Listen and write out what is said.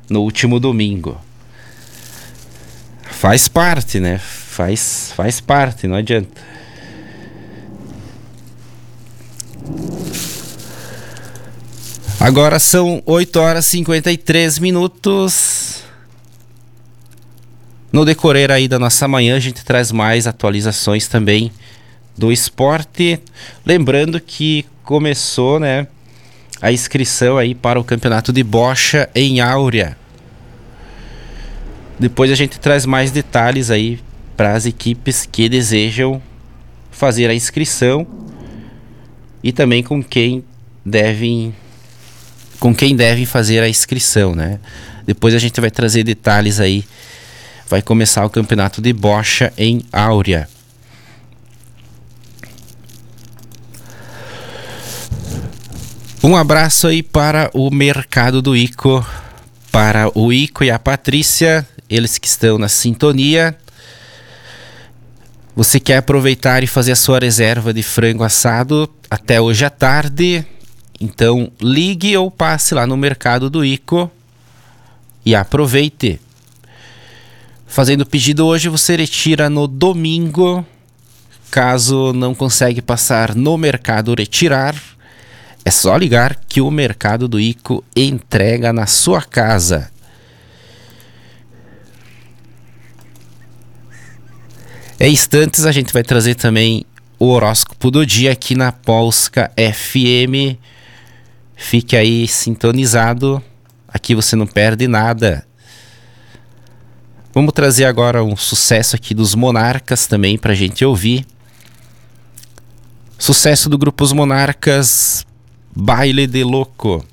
no último domingo. Faz parte, né? Faz parte, não adianta. Agora são 8 horas e 53 minutos. No decorrer aí da nossa manhã, a gente traz mais atualizações também do esporte. Lembrando que começou, né, a inscrição aí para o campeonato de bocha em Áurea. Depois a gente traz mais detalhes aí para as equipes que desejam fazer a inscrição e também com quem devem fazer a inscrição, né? Depois a gente vai trazer detalhes aí. Vai começar o campeonato de bocha em Áurea. Um abraço aí para o mercado do Ico, para o Ico e a Patrícia, eles que estão na sintonia. Você quer aproveitar e fazer a sua reserva de frango assado até hoje à tarde? Então ligue ou passe lá no mercado do Ico e aproveite. Fazendo o pedido hoje, você retira no domingo. Caso não consegue passar no mercado retirar, é só ligar que o mercado do Ico entrega na sua casa. Em instantes a gente vai trazer também o horóscopo do dia aqui na Polska FM. Fique aí sintonizado, aqui você não perde nada. Vamos trazer agora um sucesso aqui dos Monarcas também pra gente ouvir. Sucesso do grupo Os Monarcas, Baile de Louco.